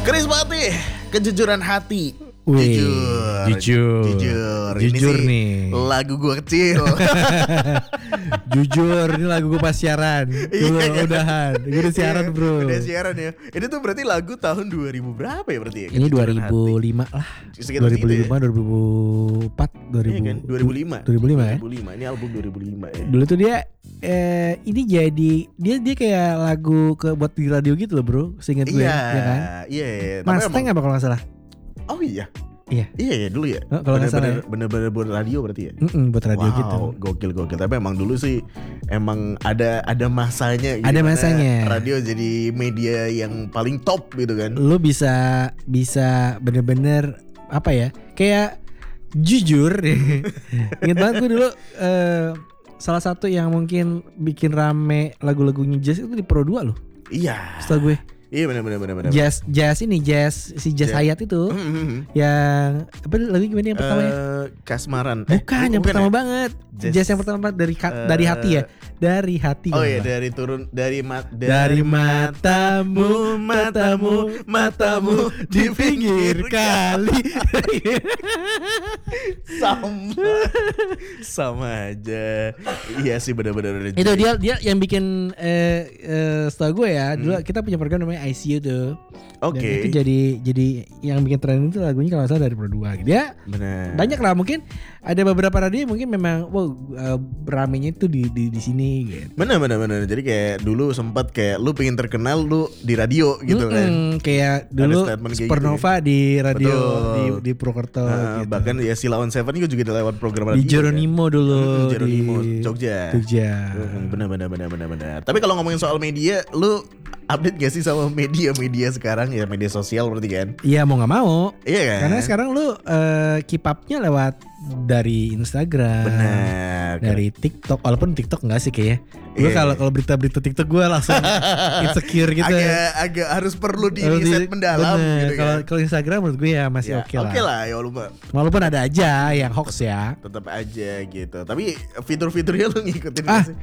Krispatih, kejujuran hati. Wih, jujur Ini nih. lagu gue kecil. Jujur, ini lagu gue pas siaran. Dulu udahan. Gue udah siaran, bro. Udah siaran ya. Ini tuh berarti lagu tahun 2000 berapa ya berarti ya? Ini Kejujuran 2005 hati. lah. Sekitar 2005, segitu ya? 2004, 2000. Iya kan? 2005. 2005 ya. 2005. Ini album 2005 ya. Dulu tuh dia ini jadi dia kayak lagu buat di radio gitu loh, bro. Seingat gue, Iya, ya kan? Iya. Mustang apa kalau nggak salah? Oh iya. Iya. Iya dulu ya. Kalau nggak salah ya. Bener-bener buat radio berarti ya. Buat radio wow, gitu. Gokil. Tapi emang dulu sih emang ada masanya. Gitu, ada masanya. Radio jadi media yang paling top gitu kan. Lu bisa bener-bener apa ya? Kayak jujur. Ingat banget gue dulu salah satu yang mungkin bikin rame lagu-lagunya Jazz itu di Pro 2 loh. Iya. Setahu gue. Iya benar. Jazz Hayat itu yang apa lagu gimana yang pertama ya? Kasmaran. Bukan yang pertama ya? banget. Jazz yang pertama dari hati ya. Dari hati. Oh iya dari matamu di pinggir kali. sama aja. Iya sih benar-benar. Itu dia yang bikin setahu gue ya. Dulu kita punya program namanya ICU tuh. Oke. Dan itu jadi yang bikin tren itu lagunya kalau nggak salah dari Pro 2 gitu ya. Benar. Banyak lah, mungkin ada beberapa radio mungkin memang ramenya itu di sini gitu. Benar. Jadi kayak dulu sempat kayak lu pengen terkenal lu di radio gitu kan. Kayak dulu Supernova gitu, di radio betul. di Purwokerto gitu. Bahkan ya Silaon Seven juga lewat program radio. Di Jeronimo kan? dulu Jeronimo di Jogja. Benar. Tapi kalau ngomongin soal media, lu update gak sih sama media sekarang ya, media sosial berarti kan? Iya, mau nggak mau. Iya kan? Karena sekarang lu keep up-nya lewat dari Instagram. Benar. Dari TikTok, walaupun TikTok enggak sih kayaknya. Gue kalau berita-berita TikTok gue langsung insecure gitu. Agak harus perlu di riset mendalam gitu kan. Kalau Instagram menurut gue ya masih oke lah. Oke lah ya walaupun ada aja yang hoax ya. Tetap aja gitu. Tapi fitur-fiturnya lu ngikutin gak sih?